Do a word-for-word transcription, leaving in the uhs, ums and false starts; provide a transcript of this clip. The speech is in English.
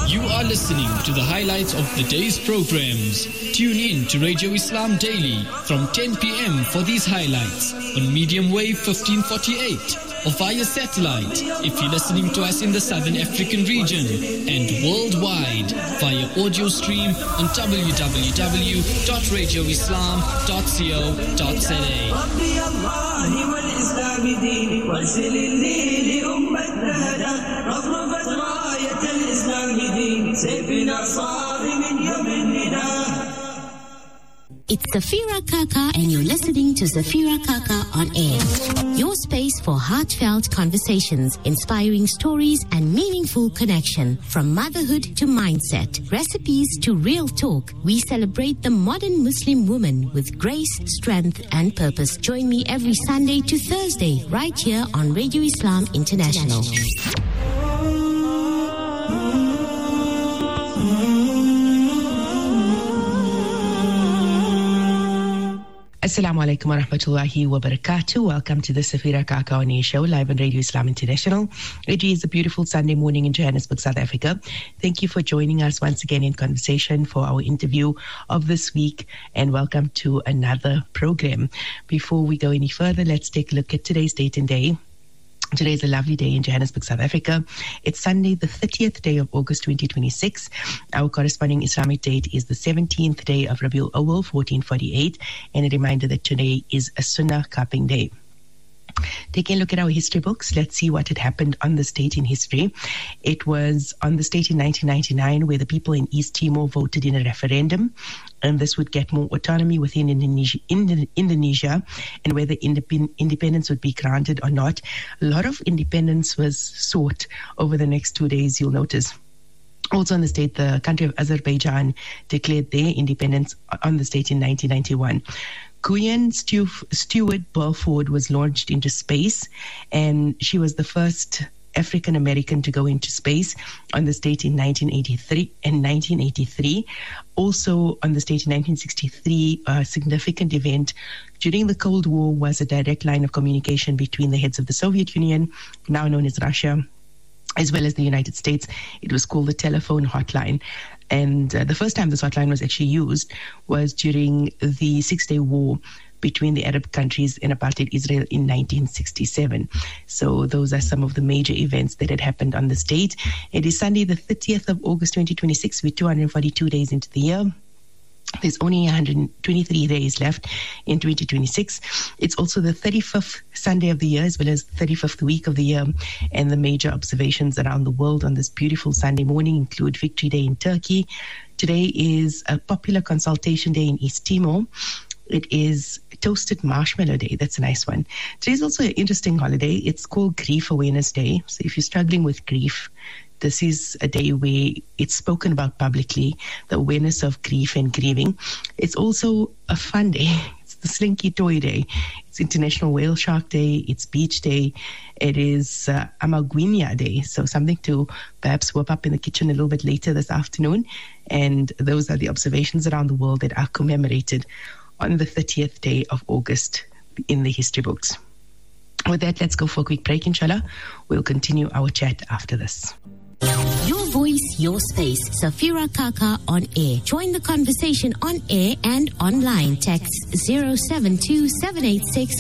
You are listening to the highlights of the day's programs. Tune in to Radio Islam Daily from ten p.m. for these highlights on medium wave fifteen forty-eight or via satellite if you're listening to us in the Southern African region, and worldwide via audio stream on w w w dot radio islam dot co dot z a. It's Safira Kaka and you're listening to Safira Kaka on air. Your space for heartfelt conversations, inspiring stories and meaningful connection. From motherhood to mindset, recipes to real talk, we celebrate the modern Muslim woman with grace, strength and purpose. Join me every Sunday to Thursday right here on Radio Islam International. Assalamu alaikum wa rahmatullahi wa barakatuh. Welcome to the Safira Kaka on Air show live on Radio Islam International. It is a beautiful Sunday morning in Johannesburg, South Africa. Thank you for joining us once again in conversation for our interview of this week, and welcome to another program. Before we go any further, let's take a look at today's date and day. Today is a lovely day in Johannesburg, South Africa. It's Sunday, the thirtieth day of August, twenty twenty-six. Our corresponding Islamic date is the seventeenth day of Rabiul Awal, fourteen forty-eight. And a reminder that today is a Sunnah cupping day. Taking a look at our history books, let's see what had happened on this date in history. It was on this date in nineteen ninety-nine where the people in East Timor voted in a referendum, and this would get more autonomy within Indonesia, Indonesia and whether indep- independence would be granted or not. A lot of independence was sought over the next two days, you'll notice. Also on this date, the country of Azerbaijan declared their independence on this date in nineteen ninety-one. Guyan Stu- Stewart Burford was launched into space, and she was the first African American to go into space on this date in nineteen eighty-three and nineteen eighty-three. Also on this date in nineteen sixty-three, a significant event during the Cold War was a direct line of communication between the heads of the Soviet Union, now known as Russia, as well as the United States. It was called the telephone hotline. And uh, the first time this hotline was actually used was during the Six-Day War between the Arab countries and apartheid Israel in nineteen sixty-seven. So those are some of the major events that had happened on this date. It is Sunday, the thirtieth of August, twenty twenty-six. We're two hundred forty-two days into the year. There's only one hundred twenty-three days left in twenty twenty-six. It's also the thirty-fifth Sunday of the year, as well as thirty-fifth week of the year. And the major observations around the world on this beautiful Sunday morning include Victory Day in Turkey. Today is a popular consultation day in East Timor. It is Toasted Marshmallow Day. That's a nice one. Today's also an interesting holiday. It's called Grief Awareness Day. So if you're struggling with grief, this is a day where it's spoken about publicly, the awareness of grief and grieving. It's also a fun day. It's the Slinky Toy Day. It's International Whale Shark Day. It's Beach Day. It is uh, Amaguinha Day. So something to perhaps whip up in the kitchen a little bit later this afternoon. And those are the observations around the world that are commemorated on the thirtieth day of August in the history books. With that, let's go for a quick break, inshallah. We'll continue our chat after this. Your voice, your space. Safira Kaka on air. Join the conversation on air and online. Text zero seven two seven eight six